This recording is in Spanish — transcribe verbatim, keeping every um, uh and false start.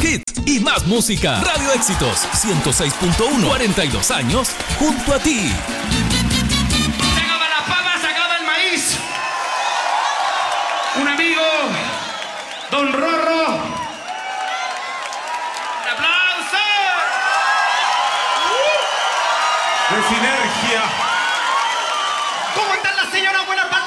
hits y más música. Radio Éxitos ciento seis punto uno. cuarenta y dos años junto a ti. Se acaba la papa, se acaba el maíz. Un amigo, Don Rorro. ¡Un aplauso! De Sinergia. ¿Cómo están las señoras? Buenas